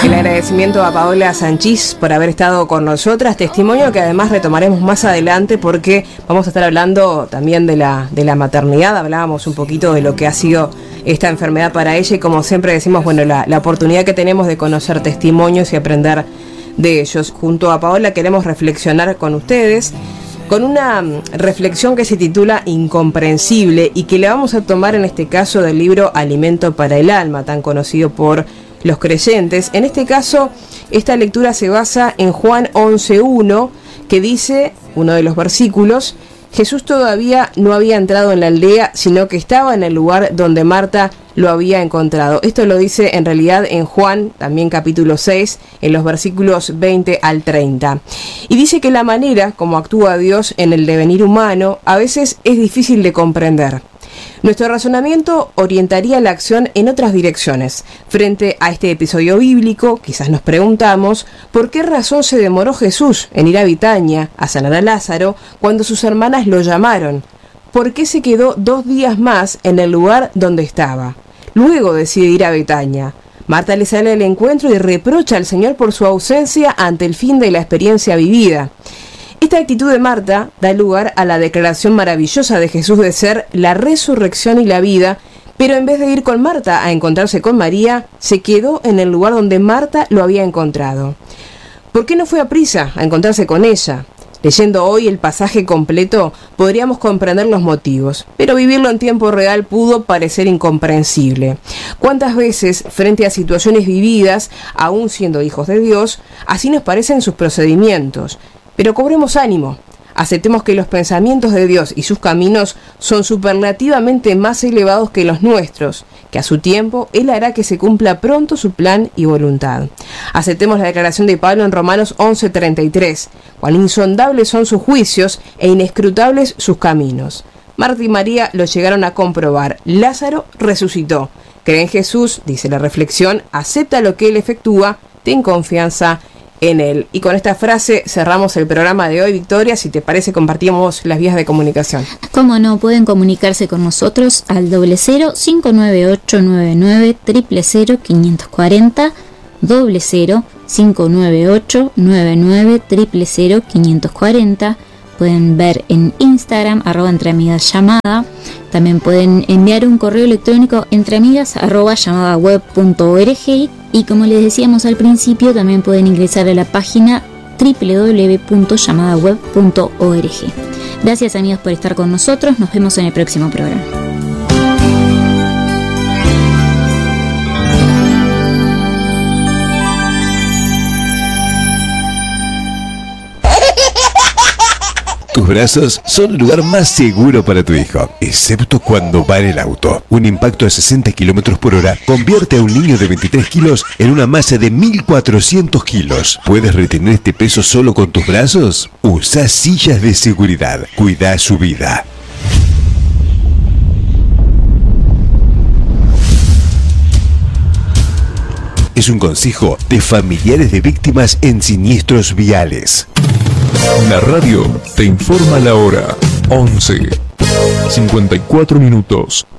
El agradecimiento a Paola Sanchís por haber estado con nosotras, testimonio que además retomaremos más adelante porque vamos a estar hablando también de la maternidad. Hablábamos un poquito de lo que ha sido esta enfermedad para ella y como siempre decimos, bueno, la oportunidad que tenemos de conocer testimonios y aprender de ellos. Junto a Paola queremos reflexionar con ustedes con una reflexión que se titula Incomprensible y que le vamos a tomar en este caso del libro Alimento para el Alma, tan conocido por los creyentes. En este caso, esta lectura se basa en Juan 11:1, que dice, uno de los versículos, Jesús todavía no había entrado en la aldea, sino que estaba en el lugar donde Marta lo había encontrado. Esto lo dice en realidad en Juan, también capítulo 6, en los versículos 20 al 30. Y dice que la manera como actúa Dios en el devenir humano a veces es difícil de comprender. Nuestro razonamiento orientaría la acción en otras direcciones. Frente a este episodio bíblico, quizás nos preguntamos por qué razón se demoró Jesús en ir a Betania a sanar a Lázaro cuando sus hermanas lo llamaron. ¿Por qué se quedó 2 días más en el lugar donde estaba? Luego decide ir a Betania. Marta le sale al encuentro y reprocha al Señor por su ausencia ante el fin de la experiencia vivida. Esta actitud de Marta da lugar a la declaración maravillosa de Jesús de ser la resurrección y la vida, pero en vez de ir con Marta a encontrarse con María, se quedó en el lugar donde Marta lo había encontrado. ¿Por qué no fue a prisa a encontrarse con ella? Leyendo hoy el pasaje completo, podríamos comprender los motivos, pero vivirlo en tiempo real pudo parecer incomprensible. ¿Cuántas veces, frente a situaciones vividas, aún siendo hijos de Dios, así nos parecen sus procedimientos? Pero cobremos ánimo, aceptemos que los pensamientos de Dios y sus caminos son superlativamente más elevados que los nuestros, que a su tiempo Él hará que se cumpla pronto su plan y voluntad. Aceptemos la declaración de Pablo en Romanos 11:33, cuán insondables son sus juicios e inescrutables sus caminos. Marta y María lo llegaron a comprobar. Lázaro resucitó. Cree en Jesús, dice la reflexión, acepta lo que Él efectúa, ten confianza en Él. Y con esta frase cerramos el programa de hoy. Victoria, si te parece, compartimos las vías de comunicación. Cómo no, pueden comunicarse con nosotros al 0059899000540, 0059899000540. Pueden ver en Instagram, @entreamigasllamada. También pueden enviar un correo electrónico entreamigas@llamadaweb.org. Y como les decíamos al principio, también pueden ingresar a la página www.llamadaweb.org. Gracias, amigos, por estar con nosotros. Nos vemos en el próximo programa. Tus brazos son el lugar más seguro para tu hijo, excepto cuando va en el auto. Un impacto a 60 km por hora convierte a un niño de 23 kilos en una masa de 1.400 kilos. ¿Puedes retener este peso solo con tus brazos? Usa sillas de seguridad. Cuida su vida. Es un consejo de familiares de víctimas en siniestros viales. La radio te informa la hora. 11:54 minutos.